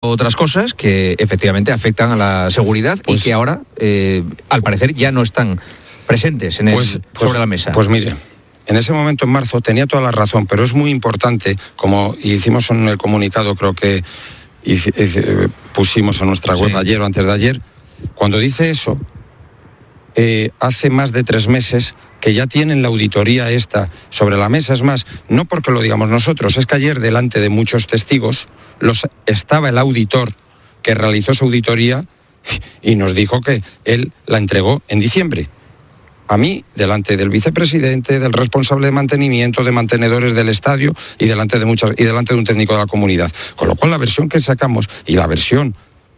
otras cosas que efectivamente afectan a la seguridad y que ahora, al parecer, ya no están presentes sobre la mesa. Pues mire, en ese momento, en marzo, tenía toda la razón, pero es muy importante, como hicimos en el comunicado, creo que pusimos en nuestra web ayer o antes de ayer, cuando dice eso, hace más de 3 meses que ya tienen la auditoría esta sobre la mesa. Es más, no porque lo digamos nosotros, es que ayer delante de muchos testigos estaba el auditor que realizó su auditoría y nos dijo que él la entregó en diciembre. A mí, delante del vicepresidente, del responsable de mantenimiento, de mantenedores del estadio y delante de un técnico de la comunidad. Con lo cual la versión que sacamos y la versión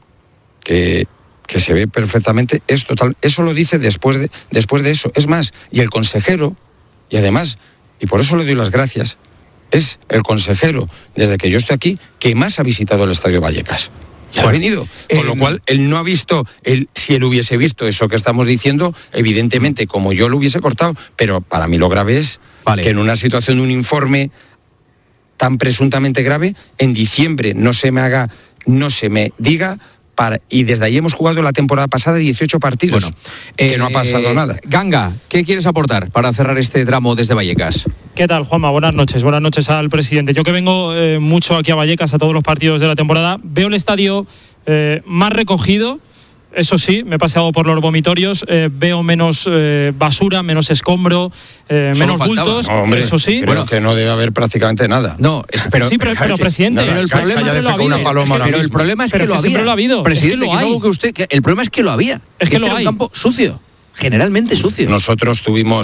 que se ve perfectamente es total. Eso lo dice después de eso. Es más, y el consejero, y además, y por eso le doy las gracias, es el consejero, desde que yo estoy aquí, que más ha visitado el Estadio Vallecas. Y ha venido. Con lo cual, él no ha visto, si él hubiese visto eso que estamos diciendo, evidentemente, como yo lo hubiese cortado, pero para mí lo grave es que en una situación de un informe tan presuntamente grave, en diciembre no se me diga... y desde ahí hemos jugado la temporada pasada 18 partidos, que no ha pasado nada. Ganga, ¿qué quieres aportar para cerrar este tramo desde Vallecas? ¿Qué tal, Juanma? Buenas noches al presidente. Yo que vengo mucho aquí a Vallecas a todos los partidos de la temporada, veo el estadio más recogido. Eso sí, me he paseado por los vomitorios, veo menos basura, menos escombro, menos bultos. No, hombre, eso sí. Creo que no debe haber prácticamente nada. No, pero presidente, el problema es que lo había. Presidente, el problema es que lo había. Es que lo hay. Un campo sucio. Generalmente sucio. Nosotros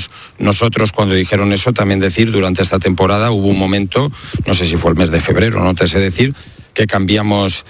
cuando dijeron eso, también decir, durante esta temporada hubo un momento, no sé si fue el mes de febrero, no te sé decir, que cambiamos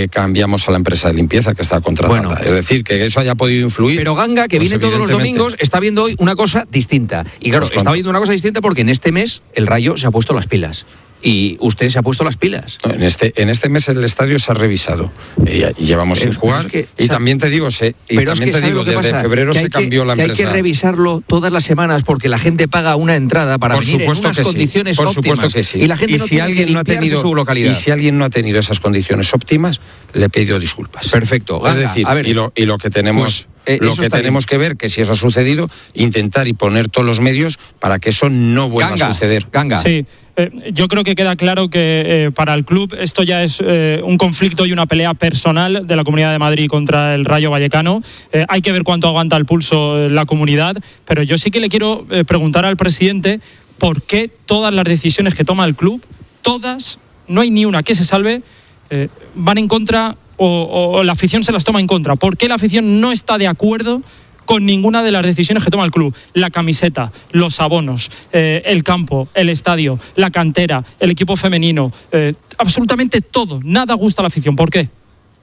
a la empresa de limpieza que está contratada. Es decir, que eso haya podido influir. Pero Ganga, que viene todos los domingos, está viendo hoy una cosa distinta. Y claro, está viendo una cosa distinta porque en este mes el Rayo se ha puesto las pilas. Y usted se ha puesto las pilas. En este mes el estadio se ha revisado. Y llevamos sin jugar. También te digo, desde febrero se cambió la empresa. Hay que revisarlo todas las semanas porque la gente paga una entrada para venir en unas condiciones óptimas. Por supuesto que sí. Y la gente no tiene que limpiarse su localidad. Y si alguien no ha tenido esas condiciones óptimas, le pido disculpas. Perfecto. Ganga, es decir, y lo que tenemos... tenemos que ver, que si eso ha sucedido, intentar y poner todos los medios para que eso no vuelva a suceder. Ganga. Sí. Yo creo que queda claro que para el club esto ya es un conflicto y una pelea personal de la Comunidad de Madrid contra el Rayo Vallecano. Hay que ver cuánto aguanta el pulso la comunidad, pero yo sí que le quiero preguntar al presidente por qué todas las decisiones que toma el club, todas, no hay ni una que se salve, van en contra o la afición se las toma en contra. ¿Por qué la afición no está de acuerdo con ninguna de las decisiones que toma el club? La camiseta, los abonos, el campo, el estadio, la cantera, el equipo femenino, absolutamente todo. Nada gusta a la afición. ¿Por qué?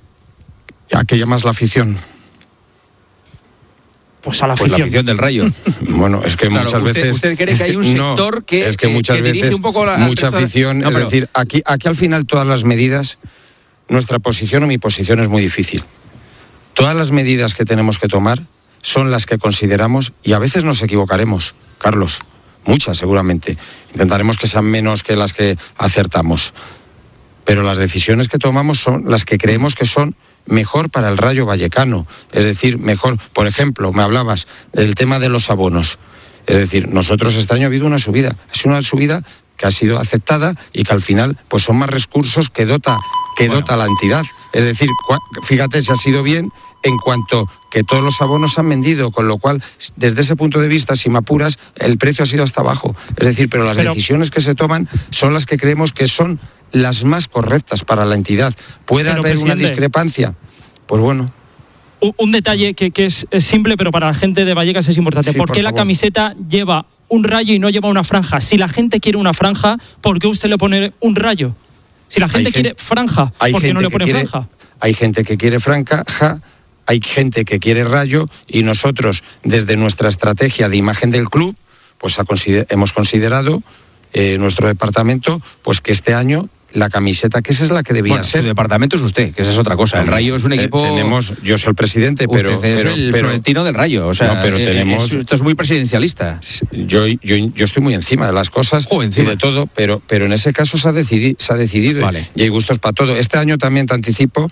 ¿A qué llamas la afición? Pues a la afición. Pues la afición del Rayo. Bueno, es que muchas veces... ¿Usted cree que hay un sector que es que muchas veces dirige un poco mucha afición... Es decir, aquí al final todas las medidas, nuestra posición o mi posición es muy difícil. Todas las medidas que tenemos que tomar son las que consideramos, y a veces nos equivocaremos, Carlos, muchas seguramente. Intentaremos que sean menos que las que acertamos. Pero las decisiones que tomamos son las que creemos que son mejor para el Rayo Vallecano. Es decir, mejor, por ejemplo, me hablabas del tema de los abonos. Es decir, nosotros este año ha habido una subida. Ha sido una subida que ha sido aceptada y que al final pues son más recursos que dota la entidad. Es decir, fíjate si ha sido bien en cuanto que todos los abonos han vendido, con lo cual, desde ese punto de vista, si me apuras, el precio ha sido hasta abajo. Es decir, pero las decisiones que se toman son las que creemos que son las más correctas para la entidad. ¿Puede haber una discrepancia? Pues bueno. Un detalle que es simple, pero para la gente de Vallecas es importante. Sí, ¿Por qué la camiseta lleva un rayo y no lleva una franja? Si la gente quiere una franja, ¿por qué usted le pone un rayo? Si la gente quiere franja, ¿por qué no le pone franja? Hay gente que quiere franja, hay gente que quiere rayo, y nosotros, desde nuestra estrategia de imagen del club, pues hemos considerado nuestro departamento, pues que este año la camiseta, que esa es la que debía ser. Su departamento es usted, que esa es otra cosa. El Rayo es un equipo... yo soy el presidente, pero... Usted es el Florentino del Rayo, o sea, pero esto es muy presidencialista. Yo estoy muy encima de las cosas y de todo, pero en ese caso se ha decidido vale. y hay gustos para todo. Este año también te anticipo